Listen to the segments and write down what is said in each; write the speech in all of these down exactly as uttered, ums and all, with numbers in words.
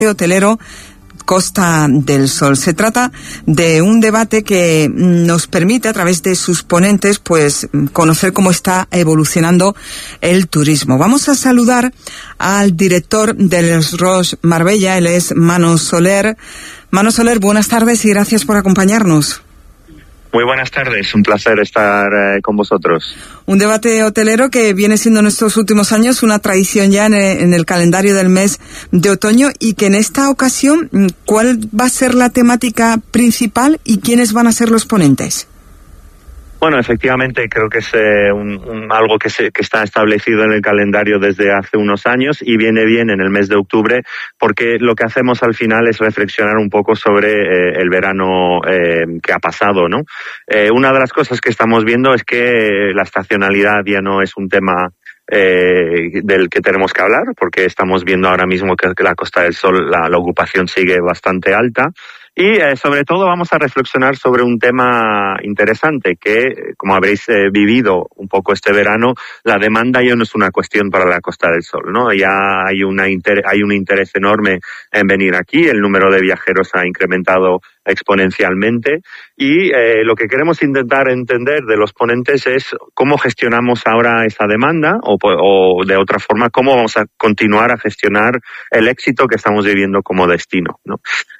hotelero Costa del Sol. Se trata de un debate que nos permite, a través de sus ponentes, pues conocer cómo está evolucionando el turismo. Vamos a saludar al director de Les Roches Marbella, él es Manu Soler. Manu Soler, buenas tardes y gracias por acompañarnos. Muy buenas tardes, un placer estar eh, con vosotros. Un debate hotelero que viene siendo en estos últimos años una tradición ya en el, en el calendario del mes de otoño, y que en esta ocasión, ¿cuál va a ser la temática principal y quiénes van a ser los ponentes? Bueno, efectivamente creo que es eh, un, un, algo que, se, que está establecido en el calendario desde hace unos años y viene bien en el mes de octubre, porque lo que hacemos al final es reflexionar un poco sobre eh, el verano eh, que ha pasado, ¿no? Eh, una de las cosas que estamos viendo es que la estacionalidad ya no es un tema Eh, del que tenemos que hablar, porque estamos viendo ahora mismo que, que la Costa del Sol, la, la ocupación sigue bastante alta. Y eh, sobre todo vamos a reflexionar sobre un tema interesante que, como habréis eh, vivido un poco este verano, la demanda ya no es una cuestión para la Costa del Sol, ¿no? Ya hay, una inter- hay un interés enorme en venir aquí, el número de viajeros ha incrementado exponencialmente y eh, lo que queremos intentar entender de los ponentes es cómo gestionamos ahora esa demanda o, o de otra forma cómo vamos a continuar a gestionar el éxito que estamos viviendo como destino, ¿no?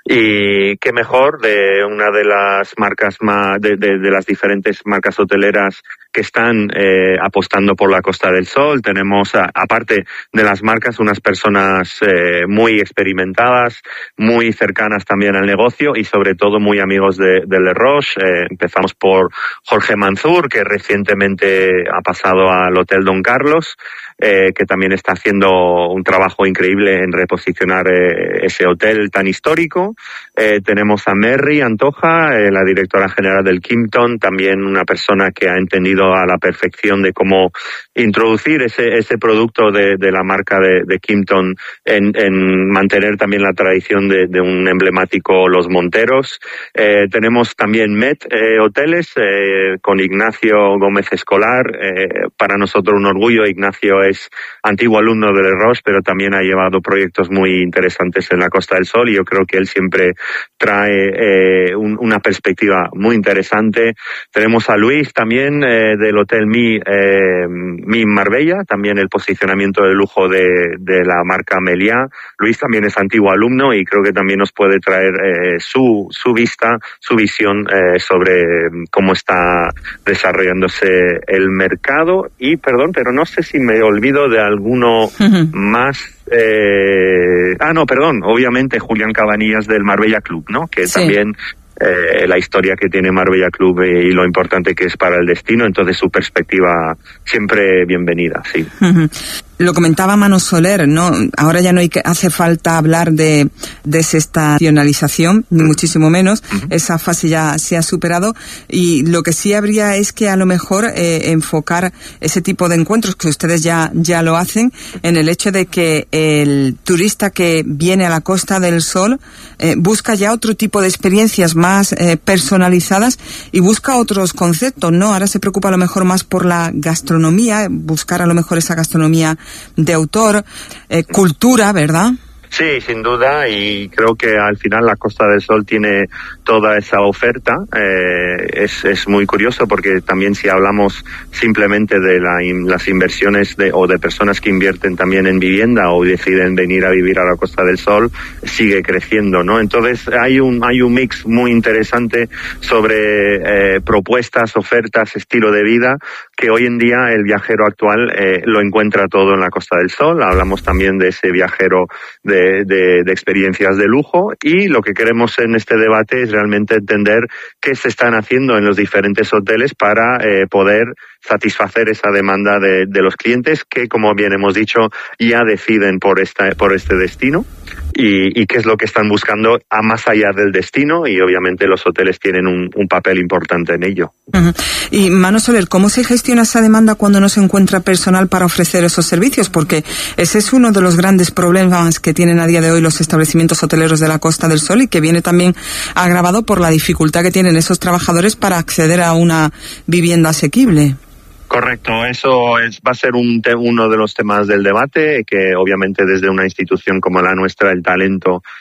Y qué mejor de una de las marcas más, de, de, de las diferentes marcas hoteleras que están eh, apostando por la Costa del Sol. Tenemos, a, aparte de las marcas, unas personas eh, muy experimentadas, muy cercanas también al negocio y sobre todo muy amigos de, de Les Roches. Eh, empezamos por Jorge Manzur, que recientemente ha pasado al Hotel Don Carlos, eh, que también está haciendo un trabajo increíble en reposicionar eh, ese hotel tan histórico. Eh, tenemos a Merry Antoja, eh, la directora general del Kimpton, también una persona que ha entendido a la perfección de cómo introducir ese, ese producto de, de la marca de, de Kimpton en, en mantener también la tradición de, de un emblemático Los Monteros. Eh, tenemos también Met eh, Hoteles eh, con Ignacio Gómez Escolar. Eh, para nosotros un orgullo. Ignacio es antiguo alumno de Les Roches, pero también ha llevado proyectos muy interesantes en la Costa del Sol y yo creo que él siempre trae eh, un, una perspectiva muy interesante. Tenemos a Luis también eh, del Hotel Mi, eh, Mi Marbella, también el posicionamiento de lujo de, de la marca Meliá. Luis también es antiguo alumno y creo que también nos puede traer eh, su, su vista, su visión eh, sobre cómo está desarrollándose el mercado. Y perdón, pero no sé si me olvido de alguno uh-huh. más. Eh, ah, no, perdón, obviamente Julián Cabanillas del Marbella Club, ¿no? Que sí. También eh, la historia que tiene Marbella Club eh, y lo importante que es para el destino, entonces su perspectiva siempre bienvenida, sí. Uh-huh. Lo comentaba Manu Soler, ¿no? Ahora ya no hay que, hace falta hablar de desestacionalización, ni muchísimo menos. Uh-huh. Esa fase ya se ha superado y lo que sí habría es que a lo mejor eh, enfocar ese tipo de encuentros, que ustedes ya, ya lo hacen, en el hecho de que el turista que viene a la Costa del Sol eh, busca ya otro tipo de experiencias más eh, personalizadas y busca otros conceptos, ¿no? Ahora se preocupa a lo mejor más por la gastronomía, buscar a lo mejor esa gastronomía de autor, eh, cultura, ¿verdad? Sí, sin duda, y creo que al final la Costa del Sol tiene toda esa oferta. Eh, es, es muy curioso porque también si hablamos simplemente de la, las inversiones de, o de personas que invierten también en vivienda o deciden venir a vivir a la Costa del Sol, sigue creciendo, ¿no? Entonces hay un, hay un mix muy interesante sobre eh, propuestas, ofertas, estilo de vida, que hoy en día el viajero actual eh, lo encuentra todo en la Costa del Sol. Hablamos también de ese viajero de De, de, de experiencias de lujo y lo que queremos en este debate es realmente entender qué se están haciendo en los diferentes hoteles para eh, poder satisfacer esa demanda de, de los clientes que, como bien hemos dicho, ya deciden por esta, por este destino y, y qué es lo que están buscando a más allá del destino y obviamente los hoteles tienen un, un papel importante en ello. Uh-huh. Y Manu Soler, ¿cómo se gestiona esa demanda cuando no se encuentra personal para ofrecer esos servicios? Porque ese es uno de los grandes problemas que tienen a día de hoy los establecimientos hoteleros de la Costa del Sol y que viene también agravado por la dificultad que tienen esos trabajadores para acceder a una vivienda asequible. Correcto, eso es, va a ser un te, uno de los temas del debate, que obviamente desde una institución como la nuestra el talento